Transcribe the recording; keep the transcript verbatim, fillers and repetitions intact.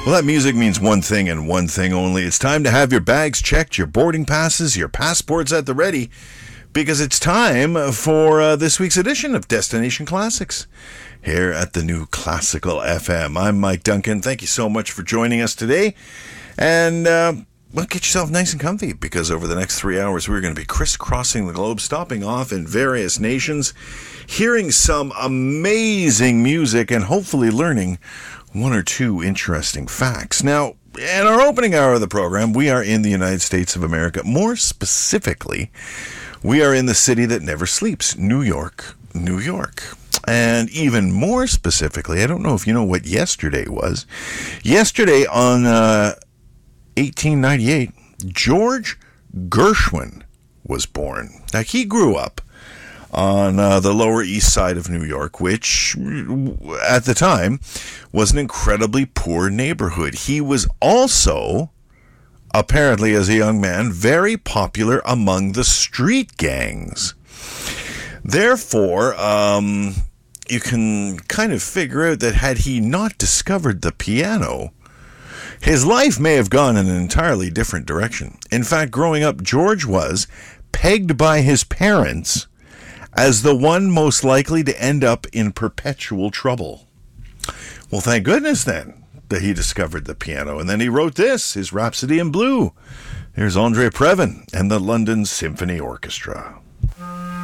Well, that music means one thing and one thing only. It's time to have your bags checked, your boarding passes, your passports at the ready, because it's time for uh, this week's edition of Destination Classics here at the new Classical F M. I'm Mike Duncan. Thank you so much for joining us today. And, uh, well, get yourself nice and comfy, because over the next three hours, we're going to be crisscrossing the globe, stopping off in various nations, hearing some amazing music, and hopefully learning one or two interesting facts. Now, in our opening hour of the program, we are in the United States of America. More specifically, we are in the city that never sleeps, New York, New York. And even more specifically, I don't know if you know what yesterday was. Yesterday on uh, eighteen ninety-eight, George Gershwin was born. Now, he grew up on uh, the Lower East Side of New York, which at the time was an incredibly poor neighborhood. He was also, apparently as a young man, very popular among the street gangs. Therefore, um, you can kind of figure out that had he not discovered the piano, his life may have gone in an entirely different direction. In fact, growing up, George was pegged by his parents as the one most likely to end up in perpetual trouble. Well, thank goodness then that he discovered the piano, and then he wrote this, his Rhapsody in Blue. Here's Andre Previn and the London Symphony Orchestra.